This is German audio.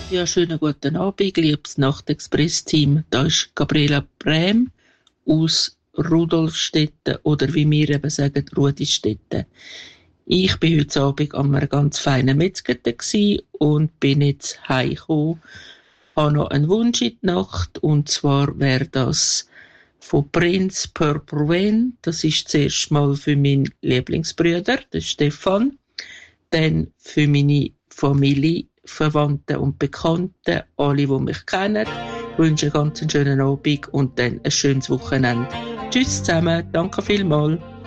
Ja, schönen guten Abend, liebes Nachtexpress-Team. Da ist Gabriela Brem aus Rudolfstetten oder wie wir eben sagen, Rudistetten. Ich bin heute Abend an einem ganz feinen Metzger und bin jetzt heimgekommen. Habe noch einen Wunsch in die Nacht und zwar wäre das von Prinz Purple Rain. Das ist zuerst mal für meinen Lieblingsbruder, den Stefan, dann für meine Familie, Verwandten und Bekannten, alle, die mich kennen. Ich wünsche einen ganz schönen Abend und dann ein schönes Wochenende. Tschüss zusammen, danke vielmals.